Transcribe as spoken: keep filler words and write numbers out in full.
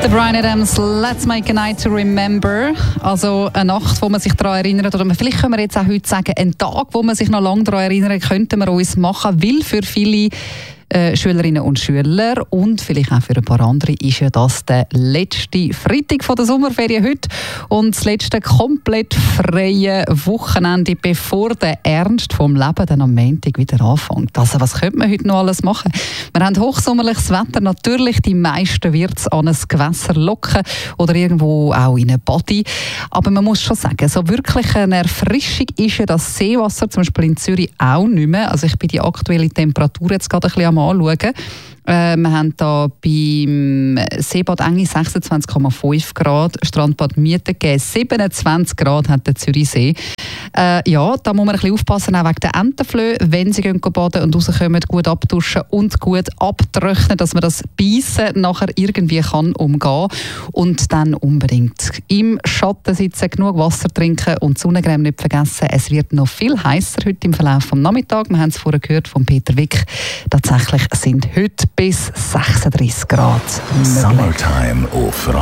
Der Bryan Adams, «Let's make a night to remember». Also eine Nacht, wo man sich daran erinnert, oder vielleicht können wir jetzt auch heute sagen, ein Tag, wo man sich noch lange daran erinnern, könnten wir uns machen, weil für viele Äh, Schülerinnen und Schüler und vielleicht auch für ein paar andere ist ja das der letzte Freitag von der Sommerferien heute und das letzte komplett freie Wochenende, bevor der Ernst vom Leben dann am Montag wieder anfängt. Also was könnte man heute noch alles machen? Wir haben hochsommerliches Wetter, natürlich die meisten wird es an ein Gewässer locken oder irgendwo auch in eine Body. Aber man muss schon sagen, so wirklich eine Erfrischung ist ja das Seewasser, zum Beispiel in Zürich auch nicht mehr. Also ich bin die aktuelle Temperatur jetzt gerade ein bisschen am anschauen. Äh, wir haben hier beim Seebad Engi sechsundzwanzig Komma fünf Grad, Strandbad Mietengeben siebenundzwanzig Grad hat der Zürichsee. Äh, ja, da muss man ein bisschen aufpassen, auch wegen der Entenflöhe, wenn sie gehen baden und rauskommen, gut abduschen und gut abtrocknen, dass man das Beißen nachher irgendwie kann umgehen und dann unbedingt im Schatten sitzen, genug Wasser trinken und die Sonnencreme nicht vergessen. Es wird noch viel heißer heute im Verlauf des Nachmittags. Wir haben es vorher gehört von Peter Wick. Tatsächlich sind heute bis sechsunddreißig Grad. Summertime auf